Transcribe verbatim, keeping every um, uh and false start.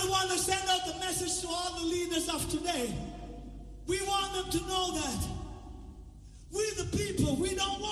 we want to send out the message to all the leaders of today. We want them to know that we the people, we don't want